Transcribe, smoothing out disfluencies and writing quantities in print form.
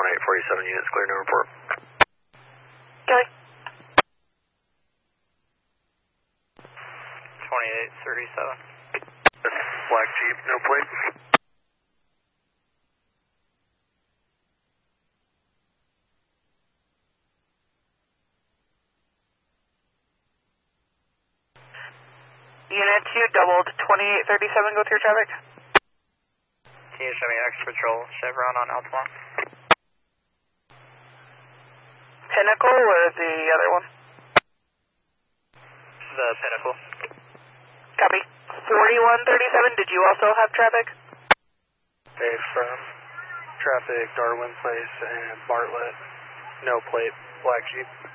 1847 units, clear, no report. Kelly. 2837. Black Jeep, no plate. Unit 2 doubled 2837, go through traffic. Can you show me X Patrol Chevron on Altamont? Pinnacle or the other one? The Pinnacle. Copy. 4137, did you also have traffic? Dave from traffic, Darwin Place and Bartlett, no plate, Black Jeep.